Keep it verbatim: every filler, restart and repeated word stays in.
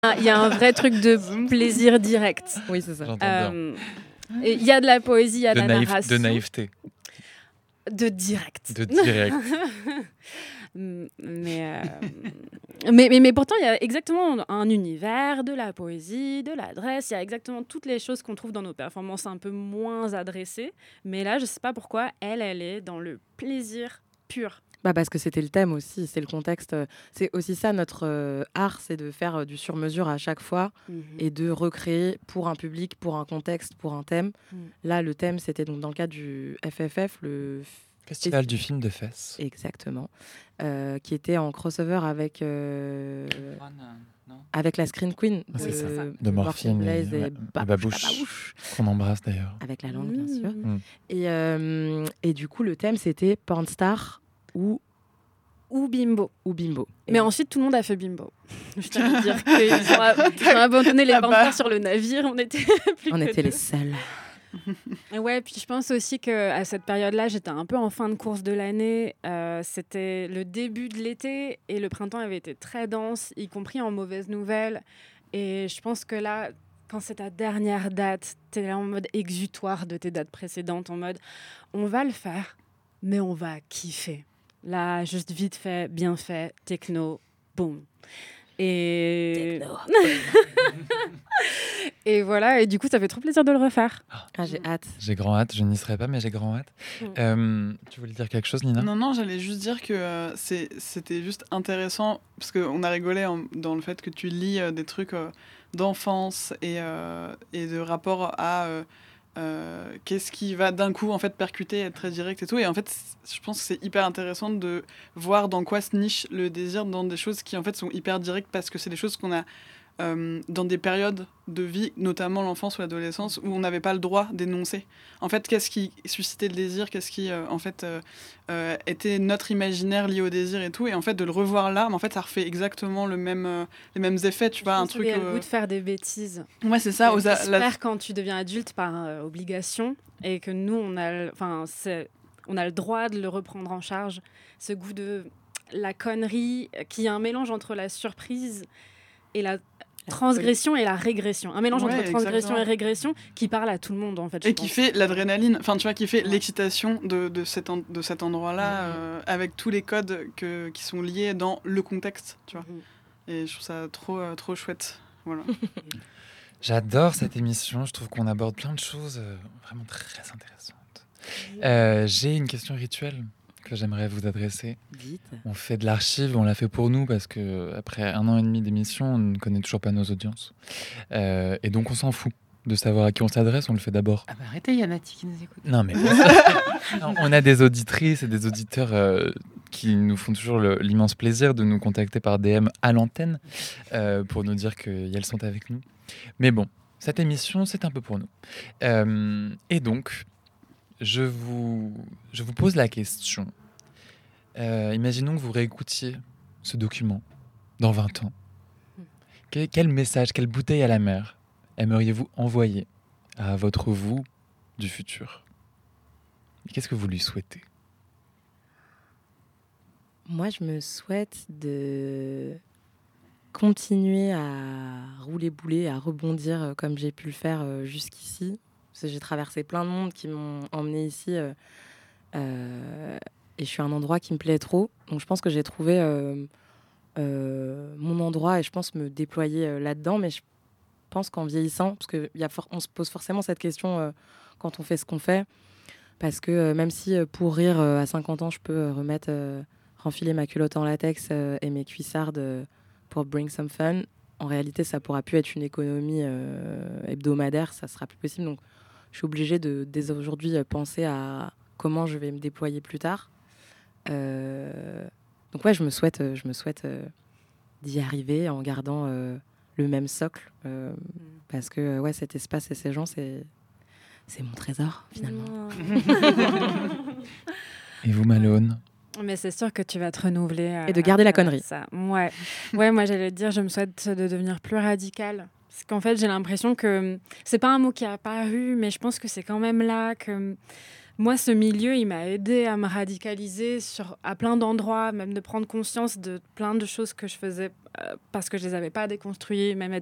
Il y a un vrai truc de plaisir direct. Oui, c'est ça. J'entends bien. Euh, et Il y a de la poésie, il y a de, De, la naïf- narration. de naïveté. De direct. De direct. mais, euh, mais, mais, mais pourtant, il y a exactement un univers de la poésie, de l'adresse. Il y a exactement toutes les choses qu'on trouve dans nos performances un peu moins adressées. Mais là, je ne sais pas pourquoi, elle, elle est dans le plaisir pur. Bah parce que c'était le thème aussi, c'est le contexte. C'est aussi ça, notre euh, art, c'est de faire euh, du sur-mesure à chaque fois Mm-hmm. et de recréer pour un public, pour un contexte, pour un thème. Mm. Là, le thème, c'était donc dans le cadre du F F F, le... Festival du film de fesses. Exactement. Euh, qui était en crossover avec, euh, avec la Screen Queen Ah, c'est de, ça. de De Morphine Blaze et, et, ouais, Ba- et Babouche. Babouche. Qu'on embrasse d'ailleurs. Avec la langue, bien sûr. Mm. Et, euh, et du coup, le thème, c'était Pornstar ou, Ou Bimbo. ou Bimbo. Et Mais ensuite, tout le monde a fait Bimbo. Je tiens à dire qu'ils ont, ab- ils ont abandonné les Ah bah. panthères sur le navire. On était plus on que était les deux. seuls. Et ouais, puis je pense aussi qu'à cette période-là, j'étais un peu en fin de course de l'année. Euh, c'était le début de l'été et le printemps avait été très dense, y compris en mauvaises nouvelles. Et je pense que là, quand c'est ta dernière date, t'es là en mode exutoire de tes dates précédentes, en mode on va le faire, mais on va kiffer. Là, juste vite fait, bien fait, techno, boum. Et... Techno. et voilà, et du coup, ça fait trop plaisir de le refaire. Ah, j'ai hâte. J'ai grand hâte, je n'y serai pas, mais j'ai grand hâte. Mm. Euh, tu voulais dire quelque chose, Nina? Non, non, j'allais juste dire que euh, c'est- c'était juste intéressant, parce qu'on a rigolé en- dans le fait que tu lis euh, des trucs euh, d'enfance et, euh, et de rapport à euh, euh, qu'est-ce qui va d'un coup en fait percuter, être très direct et tout. Et en fait, c- je pense que c'est hyper intéressant de voir dans quoi se niche le désir dans des choses qui en fait sont hyper directes, parce que c'est des choses qu'on a euh, dans des périodes de vie, notamment l'enfance ou l'adolescence, où on n'avait pas le droit d'énoncer. En fait, qu'est-ce qui suscitait le désir, qu'est-ce qui, euh, en fait, euh, euh, était notre imaginaire lié au désir et tout, et en fait, de le revoir là, mais en fait, ça refait exactement le même, euh, les mêmes effets, tu vois, un truc... Il y a le euh, goût de faire des bêtises. Ouais, c'est ça. Aux a- J'espère la- quand tu deviens adulte par euh, obligation et que nous, on a, le- enfin, c'est- on a le droit de le reprendre en charge. Ce goût de la connerie, euh, qui est un mélange entre la surprise et la transgression et la régression. Un mélange Ouais, entre transgression exactement. et régression qui parle à tout le monde, en fait. je Et qui pense. fait l'adrénaline, enfin tu vois, qui fait Ouais. l'excitation de, de, cet, en- de cet endroit-là, Mhm. euh, avec tous les codes que, qui sont liés dans le contexte, tu vois. Mhm. Et je trouve ça trop, euh, trop chouette. Voilà. J'adore cette émission, je trouve qu'on aborde plein de choses euh, vraiment très intéressantes. Euh, j'ai une question rituelle que j'aimerais vous adresser. Vite. On fait de l'archive, on l'a fait pour nous parce que après un an et demi d'émission, on ne connaît toujours pas nos audiences. Euh, et donc on s'en fout de savoir à qui on s'adresse, on le fait d'abord. Ah bah arrêtez, il y a Nati qui nous écoute. Non mais non, on a des auditrices et des auditeurs euh, qui nous font toujours le- l'immense plaisir de nous contacter par D M à l'antenne euh, pour nous dire qu'elles sont avec nous. Mais bon, cette émission, c'est un peu pour nous. Euh, et donc, je vous, je vous pose la question. Euh, imaginons que vous réécoutiez ce document dans vingt ans. Que- quel message, quelle bouteille à la mer aimeriez-vous envoyer à votre vous du futur? Et qu'est-ce que vous lui souhaitez? Moi, je me souhaite de continuer à rouler boulet, à rebondir euh, comme j'ai pu le faire euh, jusqu'ici. Parce que j'ai traversé plein de mondes qui m'ont emmené ici. euh, euh, et je suis à un endroit qui me plaît trop. Donc je pense que j'ai trouvé euh, euh, mon endroit et je pense me déployer euh, là-dedans. Mais je pense qu'en vieillissant, parce qu'on se pose forcément cette question euh, quand on fait ce qu'on fait. Parce que euh, même si euh, pour rire, euh, à cinquante ans, je peux euh, remettre... euh, renfiler ma culotte en latex euh, et mes cuissardes euh, pour bring some fun. En réalité, ça pourra plus être une économie euh, hebdomadaire, ça sera plus possible. Donc, je suis obligée de, dès aujourd'hui, euh, penser à comment je vais me déployer plus tard. Euh, donc, ouais, je me souhaite, euh, je me souhaite euh, d'y arriver en gardant euh, le même socle. euh, parce que, euh, ouais, cet espace et ces gens, c'est, c'est mon trésor, finalement. Et vous, Malone? Mais c'est sûr que tu vas te renouveler. euh, Et de garder la après connerie. Ça. Ouais. ouais, moi j'allais te dire, je me souhaite de devenir plus radicale. Parce qu'en fait, j'ai l'impression que c'est pas un mot qui est apparu, mais je pense que c'est quand même là que moi, ce milieu, il m'a aidé à me radicaliser sur, à plein d'endroits, même de prendre conscience de plein de choses que je faisais euh, parce que je les avais pas déconstruies, même